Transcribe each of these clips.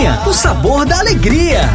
Cozinha, o sabor da alegria.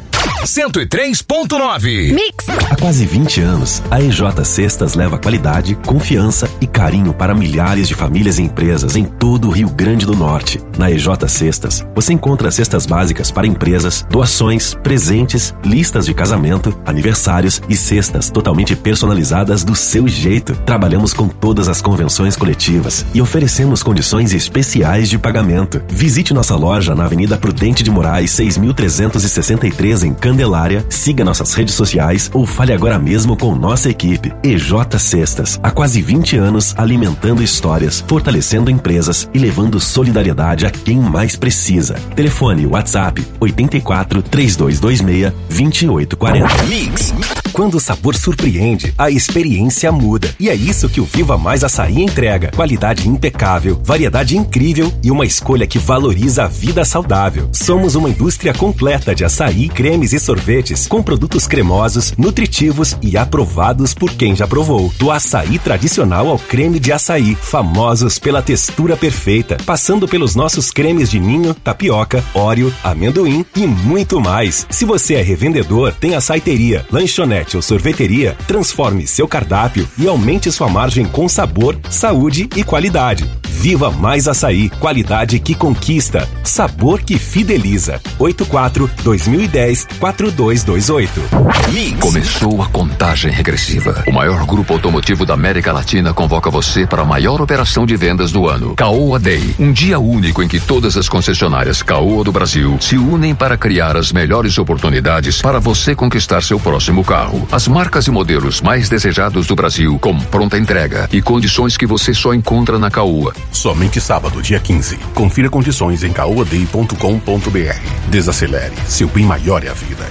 103.9 Mix. Há quase 20 anos, a EJ Cestas leva qualidade, confiança e carinho para milhares de famílias e empresas em todo o Rio Grande do Norte. Na EJ Cestas, você encontra cestas básicas para empresas, doações, presentes, listas de casamento, aniversários e cestas totalmente personalizadas do seu jeito. Trabalhamos com todas as convenções coletivas e oferecemos condições especiais de pagamento. Visite nossa loja na Avenida Prudente de Moraes, 6.363 em Candelária, siga nossas redes sociais ou fale agora mesmo com nossa equipe. EJ Cestas, há quase 20 anos alimentando histórias, fortalecendo empresas e levando solidariedade a quem mais precisa. Telefone WhatsApp 84 3226 2840. Mix. Quando o sabor surpreende, a experiência muda. E é isso que o Viva Mais Açaí entrega. Qualidade impecável, variedade incrível e uma escolha que valoriza a vida saudável. Somos uma indústria completa de açaí, cremes e sorvetes, com produtos cremosos, nutritivos e aprovados por quem já provou. Do açaí tradicional ao creme de açaí, famosos pela textura perfeita, passando pelos nossos cremes de ninho, tapioca, óreo, amendoim e muito mais. Se você é revendedor, tem açaiteria, lanchonete ou sorveteria, transforme seu cardápio e aumente sua margem com sabor, saúde e qualidade. Viva Mais Açaí, qualidade que conquista, sabor que fideliza. 84-2010-4228. Começou a contagem regressiva. O maior grupo automotivo da América Latina convoca você para a maior operação de vendas do ano, Caoa Day. Um dia único em que todas as concessionárias Caoa do Brasil se unem para criar as melhores oportunidades para você conquistar seu próximo carro. As marcas e modelos mais desejados do Brasil com pronta entrega e condições que você só encontra na Caoa. Somente sábado, dia 15. Confira condições em caoaday.com.br. Desacelere. Seu bem maior é a vida.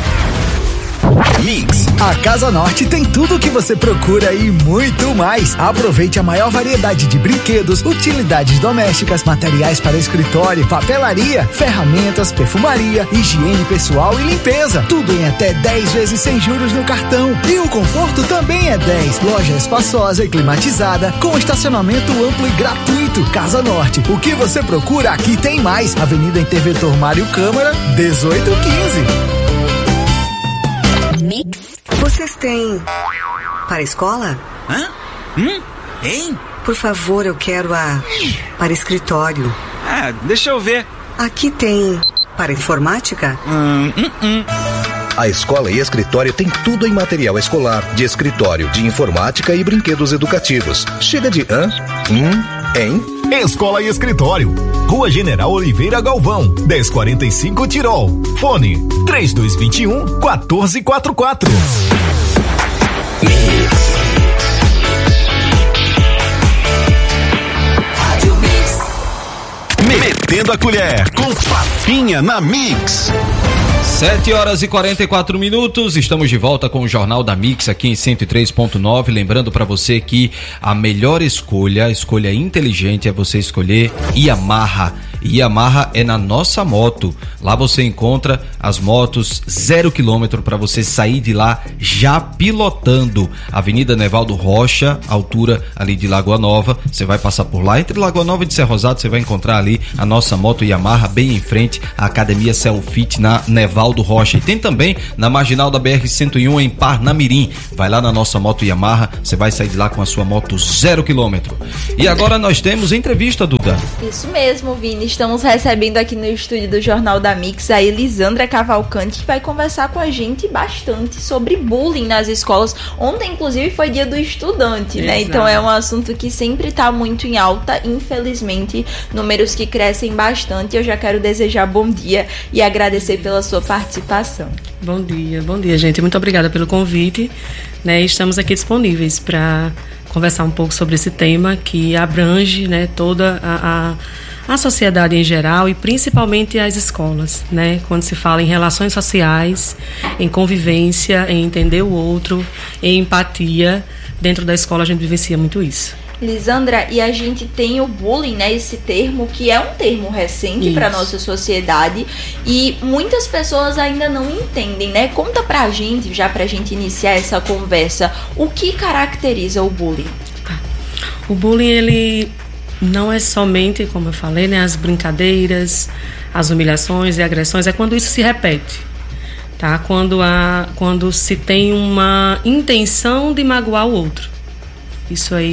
Mix. A Casa Norte tem tudo o que você procura e muito mais. Aproveite a maior variedade de brinquedos, utilidades domésticas, materiais para escritório, papelaria, ferramentas, perfumaria, higiene pessoal e limpeza. Tudo em até 10 vezes sem juros no cartão. E o conforto também é 10. Loja espaçosa e climatizada, com estacionamento amplo e gratuito. Casa Norte. O que você procura, aqui tem mais. Avenida Interventor Mário Câmara, 1815. Mix. Vocês têm para a escola? Hã? Hein? Por favor, eu quero a para escritório. Ah, deixa eu ver. Aqui tem para informática? A escola e escritório tem tudo em material escolar, de escritório, de informática e brinquedos educativos. Chega de hein? Escola e Escritório. Rua General Oliveira Galvão, 1045 Tirol. Fone 3221-1444. Metendo a colher com Papinha na Mix. 7h44, estamos de volta com o Jornal da Mix aqui em 103.9. Lembrando para você que a melhor escolha, a escolha inteligente é você escolher Yamaha. Yamaha é na Nossa Moto. Lá você encontra as motos 0 km para você sair de lá já pilotando. Avenida Nevaldo Rocha, altura ali de Lagoa Nova. Você vai passar por lá. Entre Lagoa Nova e de Serra Rosado, você vai encontrar ali a Nossa Moto Yamaha, bem em frente à Academia Selfit na Nevaldo Rocha. E tem também na Marginal da BR-101 em Parnamirim. Vai lá na Nossa Moto Yamaha, você vai sair de lá com a sua moto 0 km. E agora nós temos entrevista, Duda. Isso mesmo, Vini. Estamos recebendo aqui no estúdio do Jornal da Mix a Elisandra Cavalcante, que vai conversar com a gente bastante sobre bullying nas escolas. Ontem, inclusive, foi dia do estudante, né? Então é um assunto que sempre está muito em alta, infelizmente, números que crescem bastante. Eu já quero desejar bom dia e agradecer pela sua participação. Bom dia, gente. Muito obrigada pelo convite, né? Estamos aqui disponíveis para conversar um pouco sobre esse tema que abrange, né, toda a sociedade em geral e principalmente as escolas, né? Quando se fala em relações sociais, em convivência, em entender o outro, em empatia, dentro da escola a gente vivencia muito isso. Lisandra, e a gente tem o bullying, né? Esse termo que é um termo recente para nossa sociedade e muitas pessoas ainda não entendem, né? Conta pra gente, já pra gente iniciar essa conversa, o que caracteriza o bullying? O bullying, ele Não é somente, como eu falei, né, as brincadeiras, as humilhações e agressões, é quando isso se repete, tá? Quando se tem uma intenção de magoar o outro. Isso aí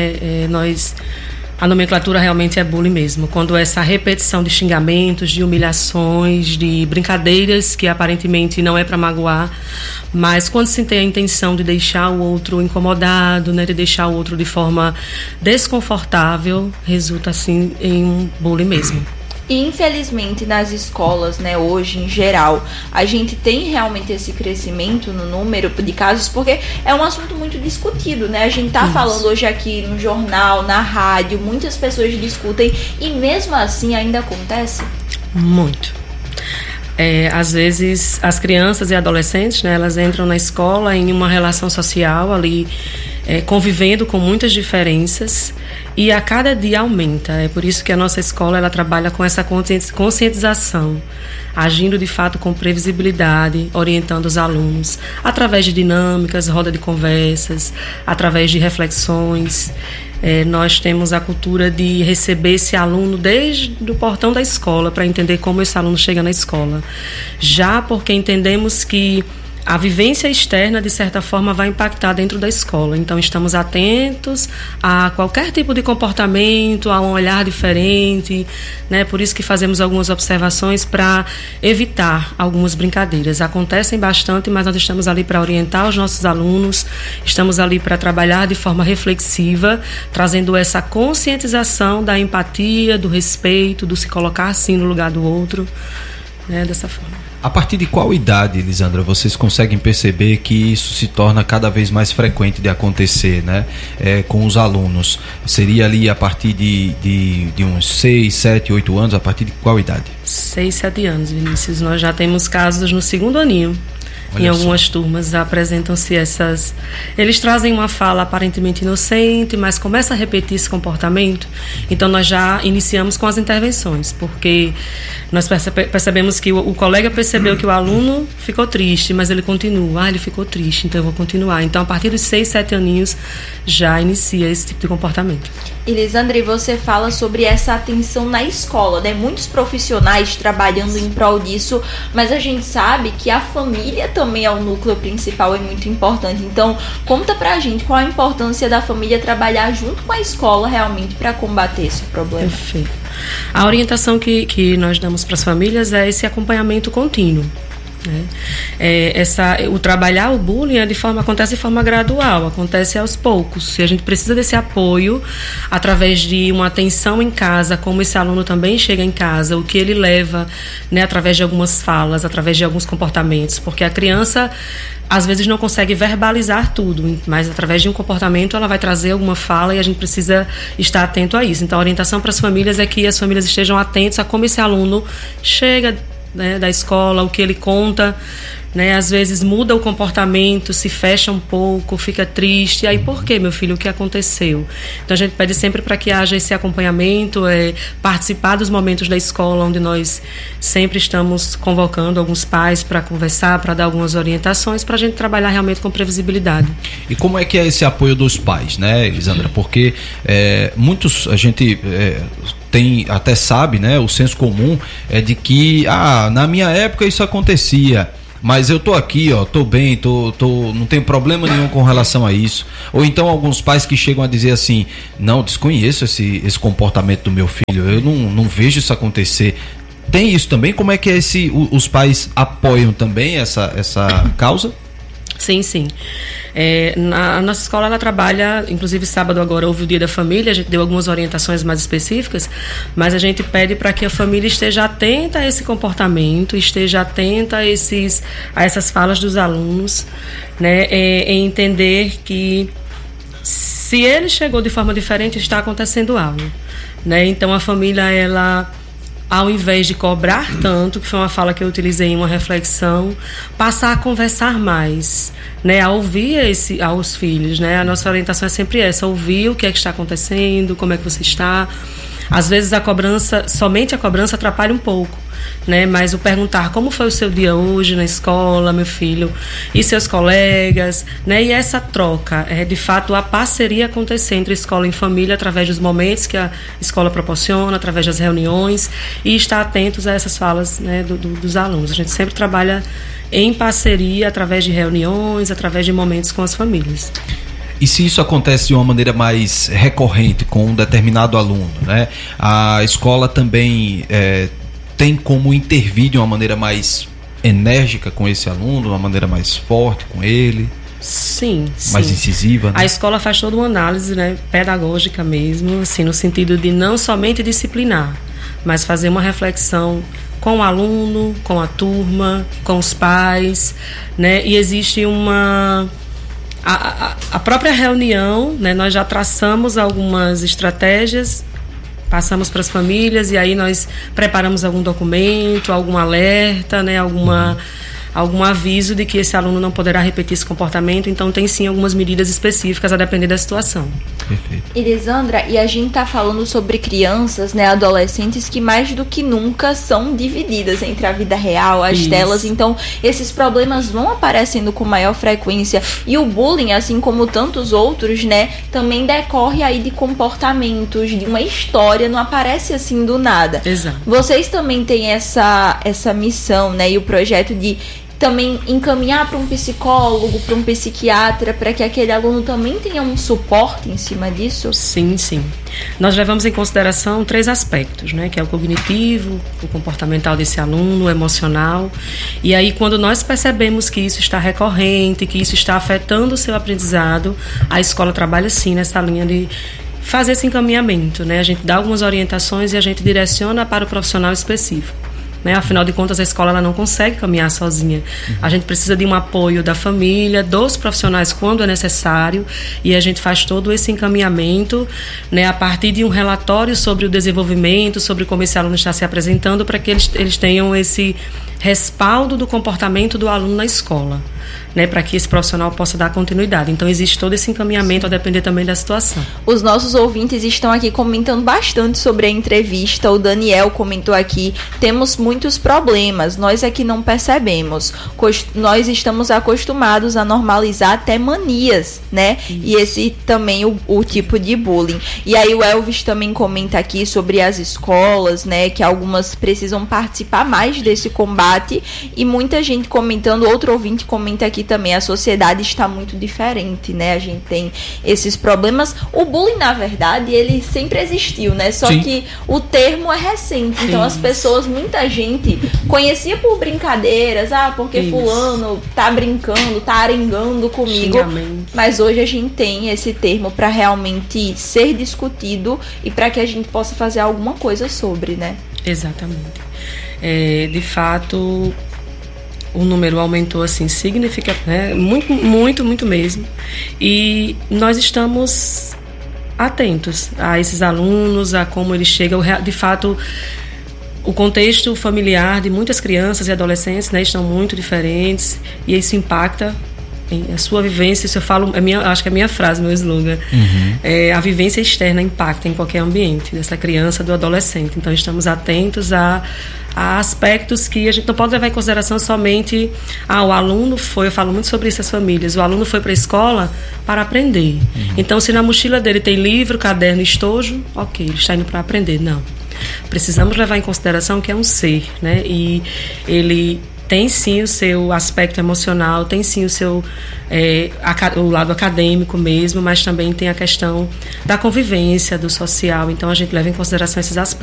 a nomenclatura realmente é bullying mesmo. Quando essa repetição de xingamentos, de humilhações, de brincadeiras que aparentemente não é para magoar, mas quando se tem a intenção de deixar o outro incomodado, né, de deixar o outro de forma desconfortável, resulta assim em um bullying mesmo. E infelizmente nas escolas, né, hoje em geral, a gente tem realmente esse crescimento no número de casos, porque é um assunto muito discutido, né? A gente tá falando hoje aqui no jornal, na rádio, muitas pessoas discutem e mesmo assim ainda acontece? Muito. Às vezes as crianças e adolescentes, né, elas entram na escola em uma relação social ali, convivendo com muitas diferenças e a cada dia aumenta. É por isso que a nossa escola ela trabalha com essa conscientização, agindo de fato com previsibilidade, orientando os alunos através de dinâmicas, roda de conversas, através de reflexões. Nós temos a cultura de receber esse aluno desde o portão da escola para entender como esse aluno chega na escola. Já porque entendemos que a vivência externa, de certa forma, vai impactar dentro da escola. Então, estamos atentos a qualquer tipo de comportamento, a um olhar diferente, né? Por isso que fazemos algumas observações para evitar algumas brincadeiras. Acontecem bastante, mas nós estamos ali para orientar os nossos alunos, estamos ali para trabalhar de forma reflexiva, trazendo essa conscientização da empatia, do respeito, do se colocar assim no lugar do outro, né? Dessa forma. A partir de qual idade, Lisandra, vocês conseguem perceber que isso se torna cada vez mais frequente de acontecer, né? Com os alunos? Seria ali a partir de uns 6, 7, 8 anos? A partir de qual idade? 6, 7 anos, Vinícius. Nós já temos casos no segundo aninho. Olha, em algumas turmas apresentam-se essas... Eles trazem uma fala aparentemente inocente, mas começa a repetir esse comportamento. Então, nós já iniciamos com as intervenções, porque nós percebemos que o colega percebeu que o aluno ficou triste, mas ele continua. Ele ficou triste, então eu vou continuar. Então, a partir dos 6, 7 aninhos, já inicia esse tipo de comportamento. E, Lisandra, você fala sobre essa atenção na escola, né? Muitos profissionais trabalhando em prol disso, mas a gente sabe que a família também é o núcleo principal, é muito importante. Então, conta pra gente qual a importância da família trabalhar junto com a escola realmente para combater esse problema. Perfeito. A orientação que nós damos para as famílias é esse acompanhamento contínuo. O trabalhar o bullying acontece de forma gradual, acontece aos poucos. E a gente precisa desse apoio através de uma atenção em casa, como esse aluno também chega em casa, o que ele leva, né, através de algumas falas, através de alguns comportamentos, porque a criança às vezes não consegue verbalizar tudo, mas através de um comportamento ela vai trazer alguma fala e a gente precisa estar atento a isso. Então a orientação para as famílias é que as famílias estejam atentas a como esse aluno chega, né, da escola, o que ele conta, né, às vezes muda o comportamento, se fecha um pouco, fica triste. Aí, por que, meu filho? O que aconteceu? Então, a gente pede sempre para que haja esse acompanhamento, participar dos momentos da escola, onde nós sempre estamos convocando alguns pais para conversar, para dar algumas orientações, para a gente trabalhar realmente com previsibilidade. E como é que é esse apoio dos pais, né, Elisandra? Porque muitos, a gente... até sabe, né, o senso comum é de que na minha época isso acontecia, mas eu tô aqui, tô bem, não tem problema nenhum com relação a isso. Ou então alguns pais que chegam a dizer assim, não, desconheço esse comportamento do meu filho, eu não vejo isso acontecer. Tem isso também? Como é que os pais apoiam também essa causa? Sim, sim. A nossa escola ela trabalha, inclusive sábado agora houve o Dia da Família, a gente deu algumas orientações mais específicas, mas a gente pede para que a família esteja atenta a esse comportamento, esteja atenta a essas falas dos alunos, né, em entender que se ele chegou de forma diferente, está acontecendo algo, né? Então a família, ela, ao invés de cobrar tanto, que foi uma fala que eu utilizei em uma reflexão, passar a conversar mais, né, a ouvir aos filhos, né? A nossa orientação é sempre essa, ouvir o que é que está acontecendo, como é que você está, Às vezes somente a cobrança atrapalha um pouco, né? Mas o perguntar como foi o seu dia hoje na escola, meu filho, e seus colegas, né? E essa troca, de fato, a parceria acontecer entre escola e família através dos momentos que a escola proporciona, através das reuniões, e estar atentos a essas falas, né, dos alunos. A gente sempre trabalha em parceria através de reuniões, através de momentos com as famílias. E se isso acontece de uma maneira mais recorrente com um determinado aluno, né? A escola também tem como intervir de uma maneira mais enérgica com esse aluno, de uma maneira mais forte com ele? Sim. Mais incisiva, né? A escola faz toda uma análise, né, pedagógica mesmo, assim, no sentido de não somente disciplinar, mas fazer uma reflexão com o aluno, com a turma, com os pais, né? E existe a própria reunião, né, nós já traçamos algumas estratégias, passamos para as famílias e aí nós preparamos algum documento, algum alerta, né, algum aviso de que esse aluno não poderá repetir esse comportamento. Então tem sim algumas medidas específicas a depender da situação. Perfeito. Elisandra, e a gente tá falando sobre crianças, né, adolescentes que mais do que nunca são divididas entre a vida real, as telas. Então esses problemas vão aparecendo com maior frequência e o bullying, assim como tantos outros, né, também decorre aí de comportamentos, de uma história, não aparece assim do nada. Exato. Vocês também têm essa missão, né, e o projeto de também encaminhar para um psicólogo, para um psiquiatra, para que aquele aluno também tenha um suporte em cima disso? Sim, sim. Nós levamos em consideração 3 aspectos, né? Que é o cognitivo, o comportamental desse aluno, o emocional. E aí, quando nós percebemos que isso está recorrente, que isso está afetando o seu aprendizado, a escola trabalha sim nessa linha de fazer esse encaminhamento, né? A gente dá algumas orientações e a gente direciona para o profissional específico. Né? Afinal de contas, a escola ela não consegue caminhar sozinha. A gente precisa de um apoio da família, dos profissionais quando é necessário, e a gente faz todo esse encaminhamento, né, a partir de um relatório sobre o desenvolvimento, sobre como esse aluno está se apresentando, para que eles tenham esse respaldo do comportamento do aluno na escola, né, para que esse profissional possa dar continuidade. Então existe todo esse encaminhamento a depender também da situação. Os nossos ouvintes estão aqui comentando bastante sobre a entrevista. O Daniel comentou aqui: temos muitos problemas, nós é que não percebemos. Nós estamos acostumados a normalizar até manias, né? E esse também o tipo de bullying. E aí o Elvis também comenta aqui sobre as escolas, né, que algumas precisam participar mais desse combate, e muita gente comentando, outro ouvinte comenta aqui também, a sociedade está muito diferente, né? A gente tem esses problemas. O bullying, na verdade, ele sempre existiu, né? Só que o termo é recente. Então as pessoas, muita gente conhecia por brincadeiras, porque fulano tá brincando, tá arengando comigo. Mas hoje a gente tem esse termo para realmente ser discutido e para que a gente possa fazer alguma coisa sobre, né? Exatamente. De fato, o número aumentou assim significativamente, né? Muito mesmo. E nós estamos atentos a esses alunos, a como eles chegam. De fato, o contexto familiar de muitas crianças e adolescentes, né, estão muito diferentes, e isso impacta a sua vivência. Isso eu falo, acho que é a minha frase, meu slogan. A vivência externa impacta em qualquer ambiente dessa criança, do adolescente. Então estamos atentos a aspectos que a gente não pode levar em consideração somente o aluno foi, eu falo muito sobre isso às famílias, o aluno foi para a escola para aprender. Então se na mochila dele tem livro, caderno, estojo, ok, ele está indo para aprender. Não, precisamos levar em consideração que é um ser, né? E ele tem sim o seu aspecto emocional, tem sim o seu o lado acadêmico mesmo, mas também tem a questão da convivência, do social. Então a gente leva em consideração esses aspectos.